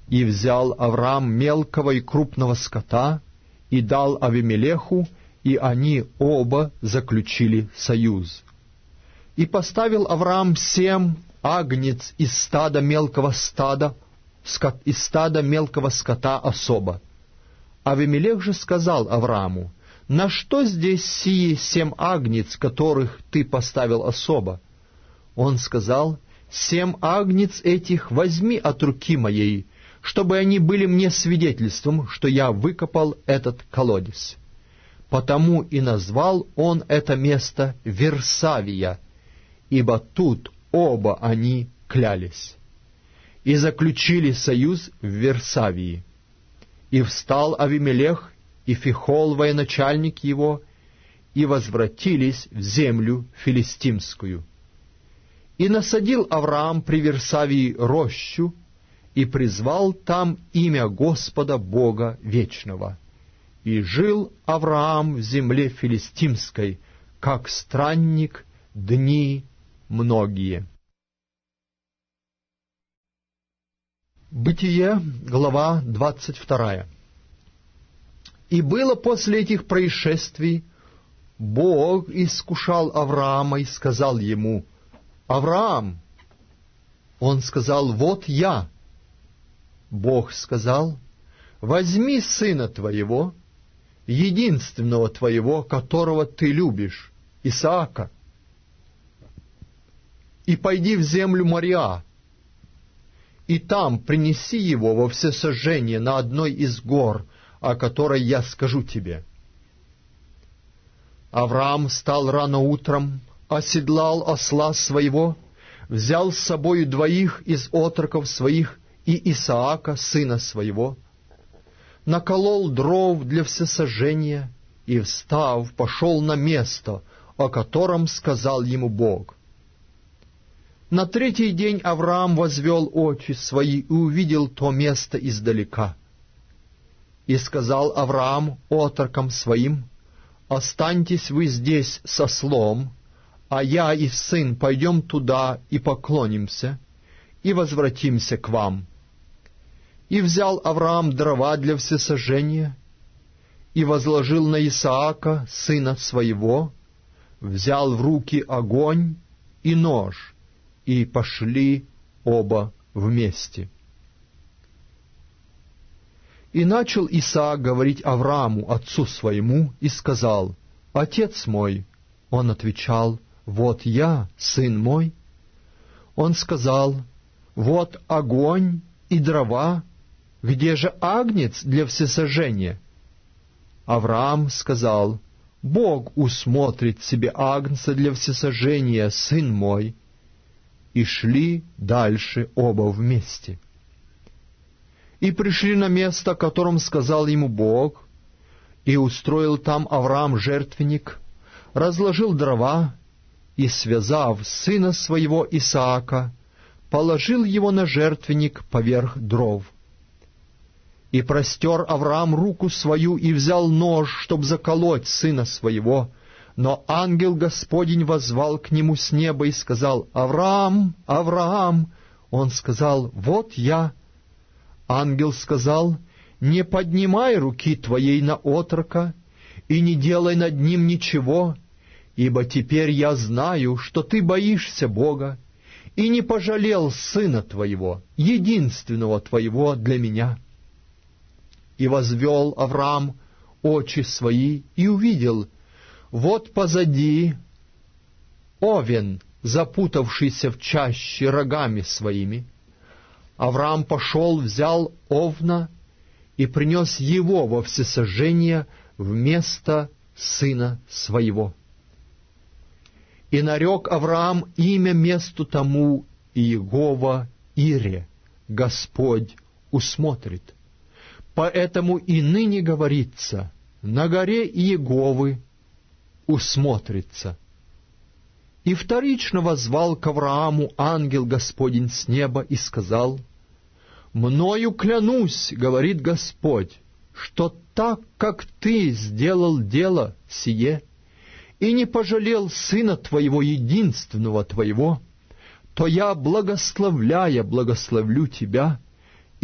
И взял Авраам мелкого и крупного скота, и дал Авимелеху, и они оба заключили союз. И поставил Авраам 7 агнец из стада мелкого скота особо. Авимелех же сказал Аврааму: «На что здесь сие 7 агнец, которых ты поставил особо?» Он сказал: 7 агнец этих возьми от руки моей, чтобы они были мне свидетельством, что я выкопал этот колодец. Потому и назвал он это место Версавия, ибо тут оба они клялись. И заключили союз в Версавии. И встал Авимелех и Фихол, военачальник его, и возвратились в землю филистимскую. И насадил Авраам при Версавии рощу, и призвал там имя Господа Бога Вечного. И жил Авраам в земле филистимской, как странник, дни многие. Бытие, глава 22. И было после этих происшествий, Бог искушал Авраама и сказал ему: «Авраам!» Он сказал: «Вот я». Бог сказал: «Возьми сына твоего, единственного твоего, которого ты любишь, Исаака, и пойди в землю Мориа, и там принеси его во всесожжение на одной из гор, о которой я скажу тебе». Авраам встал рано утром, оседлал осла своего, взял с собою 2 из отроков своих и Исаака, сына своего, наколол дров для всесожжения и, встав, пошел на место, о котором сказал ему Бог. На 3-й день Авраам возвел очи свои и увидел то место издалека. И сказал Авраам отрокам своим: «Останьтесь вы здесь с ослом, а я и сын пойдем туда и поклонимся, и возвратимся к вам». И взял Авраам дрова для всесожжения, и возложил на Исаака, сына своего, взял в руки огонь и нож, и пошли оба вместе. И начал Исаак говорить Аврааму, отцу своему, и сказал: «Отец мой». Он отвечал: «Вот я, сын мой». Он сказал: «Вот огонь и дрова, где же агнец для всесожжения?» Авраам сказал: «Бог усмотрит себе агнца для всесожжения, сын мой». И шли дальше оба вместе. И пришли на место, о котором сказал ему Бог, и устроил там Авраам жертвенник, разложил дрова, и, связав сына своего Исаака, положил его на жертвенник поверх дров. И простер Авраам руку свою и взял нож, чтоб заколоть сына своего. Но ангел Господень воззвал к нему с неба и сказал: «Авраам, Авраам!» Он сказал: «Вот я». Ангел сказал: «Не поднимай руки твоей на отрока, и не делай над ним ничего, ибо теперь я знаю, что ты боишься Бога, и не пожалел сына твоего, единственного твоего для меня». И возвел Авраам очи свои и увидел: вот позади овен, запутавшийся в чаще рогами своими. Авраам пошел, взял овна и принес его во всесожжение вместо сына своего. И нарек Авраам имя месту тому Иегова Ире, Господь усмотрит. Поэтому и ныне говорится: на горе Иеговы усмотрится. И вторично воззвал к Аврааму ангел Господень с неба и сказал: «Мною клянусь, говорит Господь, что так, как ты сделал дело сие, и не пожалел сына твоего, единственного твоего, то я, благословляя, благословлю тебя,